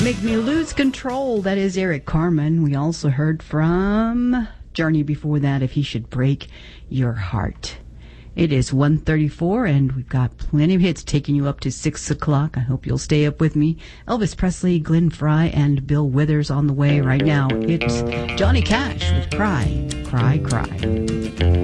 Make Me Lose Control. That is Eric Carmen. We also heard from Journey before that, If He Should Break Your Heart. It is 1:34, and we've got plenty of hits taking you up to 6 o'clock. I hope you'll stay up with me. Elvis Presley, Glenn Frey, and Bill Withers on the way right now. It's Johnny Cash with Cry, Cry, Cry.